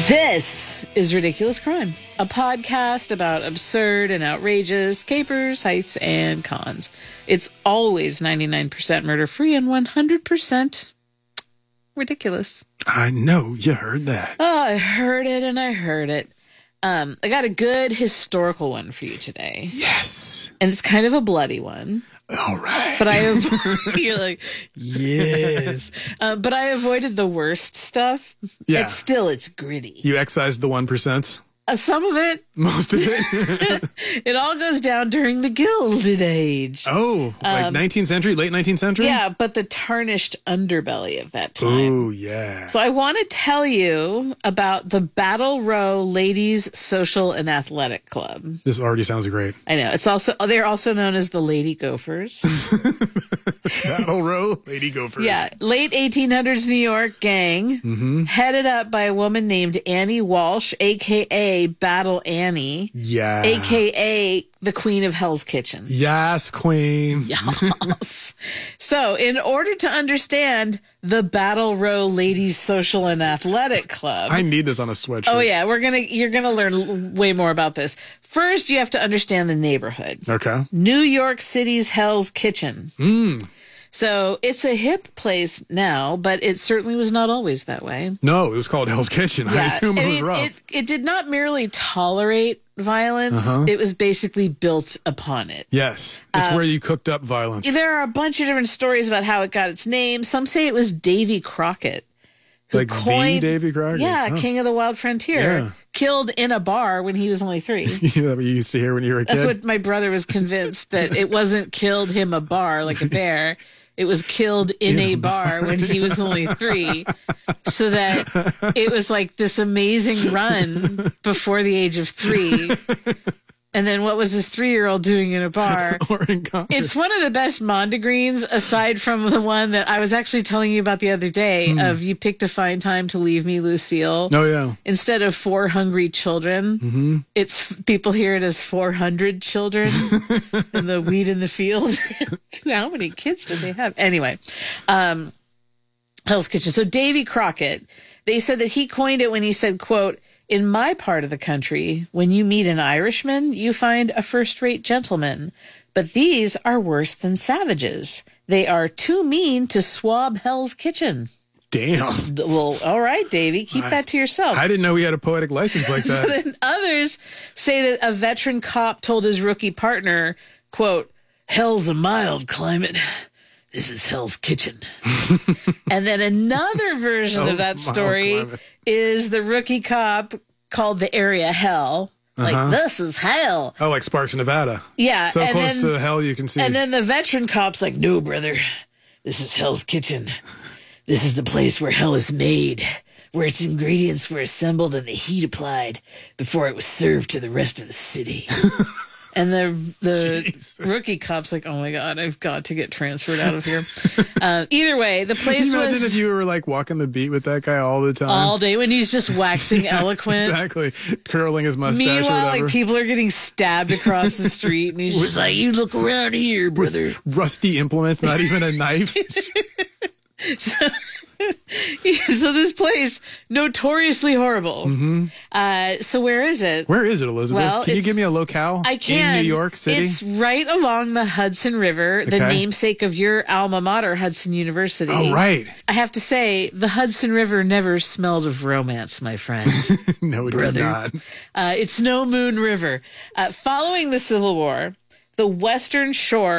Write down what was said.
This is Ridiculous Crime, a podcast about absurd and outrageous capers, heists, and cons. It's always 99% murder-free and 100% ridiculous. I know, you heard that. Oh, I heard it and I heard it. I got a good historical one for you today. Yes. And it's kind of a bloody one. All right. But you're like, yes. But I avoided the worst stuff. Yeah. It's gritty. You excised the 1%? Some of it. Most of it? It all goes down during the Gilded Age. Oh, like 19th century, late 19th century? Yeah, but the tarnished underbelly of that time. Oh, yeah. So I want to tell you about the Battle Row Ladies Social and Athletic Club. This already sounds great. I know. They're also known as the Lady Gophers. Battle Row, Lady Gophers. Yeah, late 1800s New York gang, headed up by a woman named Annie Walsh, a.k.a. Battle Annie, Yeah. a.k.a. the Queen of Hell's Kitchen. Yes, Queen. Yes. So, in order to understand the Battle Row Ladies Social and Athletic Club, I need this on a sweatshirt. oh yeah, you're gonna learn way more about this. First, you have to understand the neighborhood. Okay. New York City's Hell's Kitchen. So it's a hip place now, but it certainly was not always that way. No, it was called Hell's Kitchen. I assume it was rough. It did not merely tolerate violence. It was basically built upon it. Yes. It's where you cooked up violence. There are a bunch of different stories about how it got its name. Some say it was Davy Crockett. Like the Davy Crockett? Yeah, Oh. King of the Wild Frontier. Yeah. Killed in a bar when he was only 3. That what you used to hear when you were a kid? That's what my brother was convinced, that it wasn't killed him a bar like a bear. It was killed in a bar when he was only 3, so that it was like this amazing run before the age of 3. And then what was his 3-year-old doing in a bar? Or in Congress. It's one of the best Mondegreens, aside from the one that I was actually telling you about the other day of You Picked a Fine Time to Leave Me, Lucille. Oh, yeah. Instead of 4 hungry children, it's people hear it as 400 children and the weed in the field. How many kids did they have? Anyway, Hell's Kitchen. So Davy Crockett, they said that he coined it when he said, quote, "In my part of the country, when you meet an Irishman, you find a first-rate gentleman. But these are worse than savages. They are too mean to swab Hell's Kitchen." Damn. Well, all right, Davy, keep that to yourself. I didn't know he had a poetic license like that. So then others say that a veteran cop told his rookie partner, quote, "Hell's a mild climate. This is Hell's Kitchen." And then another version of that story is the rookie cop called the area Hell. Like, this is hell. Oh, like Sparks, Nevada. Yeah. So and close then, to hell you can see. And then the veteran cop's like, "No, brother, this is Hell's Kitchen. This is the place where hell is made, where its ingredients were assembled and the heat applied before it was served to the rest of the city." And the rookie cop's like, "Oh my God, I've got to get transferred out of here." Either way, the place Can you imagine was if you were like walking the beat with that guy all the time? all day when he's just waxing eloquent. Exactly. Curling his mustache or Meanwhile, whatever. like people are getting stabbed across the street and he's just like, "You look around here, brother." Rusty implements, not even a knife. So this place, notoriously horrible. So where is it? Where is it, Elizabeth? Well, can you give me a locale? I can. In New York City? It's right along the Hudson River, the Okay. namesake of your alma mater, Hudson University. Oh, right. I have to say, the Hudson River never smelled of romance, my friend. No, it Brother. did not. It's no Moon River. Following the Civil War, the western shore